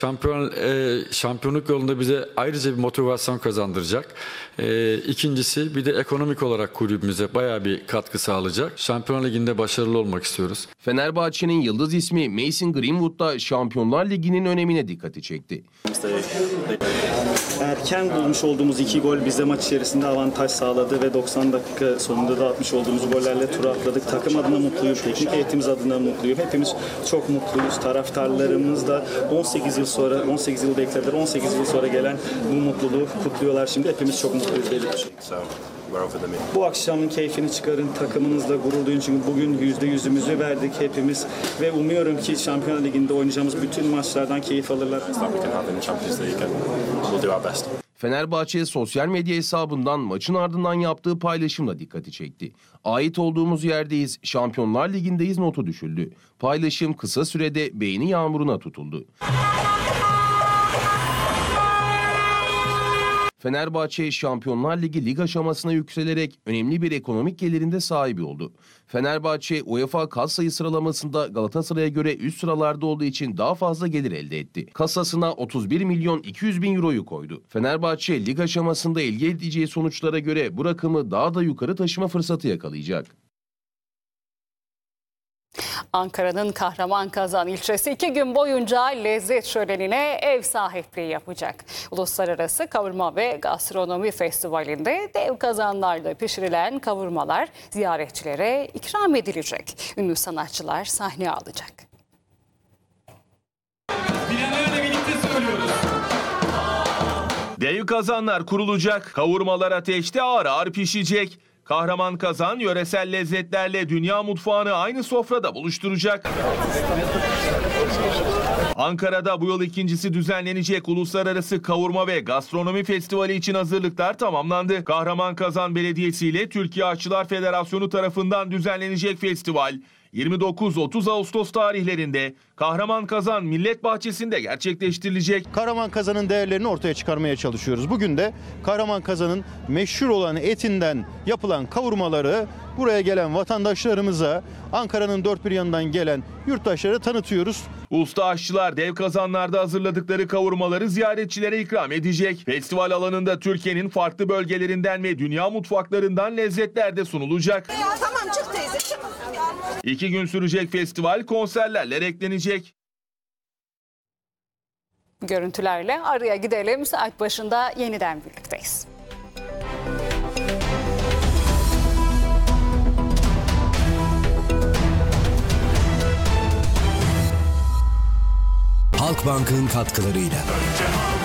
Şampiyonluk yolunda bize ayrıca bir motivasyon kazandıracak. İkincisi bir de ekonomik olarak kulübümüze bayağı bir katkı sağlayacak. Şampiyonlar Ligi'nde başarılı olmak istiyoruz. Fenerbahçe'nin yıldız ismi Mason Greenwood da Şampiyonlar Ligi'nin önemine dikkati çekti. Erken bulmuş olduğumuz 2 gol bize maç içerisinde avantaj sağladı ve 90 dakika sonunda da atmış olduğumuz gollerle tura atladık. Takım adına mutluyum, teknik heyetimiz adına mutluyum. Hepimiz çok mutluyuz. Taraftarlarımız da 18 yıl sonra, 18 yıl beklediler. 18 yıl sonra gelen bu mutluluğu kutluyorlar şimdi. Hepimiz çok mutluyuz belli bir şey. Bu akşamın keyfini çıkarın, takımınızla gurur duyun çünkü bugün %100'ümüzü verdik hepimiz ve umuyorum ki Şampiyonlar Ligi'nde oynayacağımız bütün maçlardan keyif alırlar. Fenerbahçe sosyal medya hesabından maçın ardından yaptığı paylaşımla dikkati çekti. Ait olduğumuz yerdeyiz, Şampiyonlar Ligi'ndeyiz notu düşüldü. Paylaşım kısa sürede beğeni yağmuruna tutuldu. Fenerbahçe Şampiyonlar Ligi lig aşamasına yükselerek önemli bir ekonomik gelirinde sahibi oldu. Fenerbahçe UEFA katsayı sıralamasında Galatasaray'a göre üst sıralarda olduğu için daha fazla gelir elde etti. Kasasına 31 milyon 200 bin euroyu koydu. Fenerbahçe lig aşamasında elde edeceği sonuçlara göre bu rakamı daha da yukarı taşıma fırsatı yakalayacak. Ankara'nın Kahramanmaraş ilçesi 2 gün boyunca lezzet şölenine ev sahipliği yapacak. Uluslararası Kavurma ve Gastronomi Festivali'nde dev kazanlarda pişirilen kavurmalar ziyaretçilere ikram edilecek. Ünlü sanatçılar sahneye alacak. Bilenlerle birlikte söylüyoruz. Dev kazanlar kurulacak, kavurmalar ateşte ağır ağır pişecek. Kahramanmaraş yöresel lezzetlerle dünya mutfağını aynı sofrada buluşturacak. Ankara'da bu yıl ikincisi düzenlenecek Uluslararası Kavurma ve Gastronomi Festivali için hazırlıklar tamamlandı. Kahramanmaraş Belediyesi ile Türkiye Aşçılar Federasyonu tarafından düzenlenecek festival 29-30 Ağustos tarihlerinde Kahramanmaraş Millet Bahçesi'nde gerçekleştirilecek. Kahramanmaraş'ın değerlerini ortaya çıkarmaya çalışıyoruz. Bugün de Kahramanmaraş'ın meşhur olan etinden yapılan kavurmaları buraya gelen vatandaşlarımıza, Ankara'nın dört bir yanından gelen yurttaşlara tanıtıyoruz. Usta aşçılar dev kazanlarda hazırladıkları kavurmaları ziyaretçilere ikram edecek. Festival alanında Türkiye'nin farklı bölgelerinden ve dünya mutfaklarından lezzetler de sunulacak. Tamam çık teyze çık. 2 gün sürecek festival konserlerle eklenecek. Görüntülerle araya gidelim. Saat başında yeniden birlikteyiz. Halkbank'ın katkılarıyla.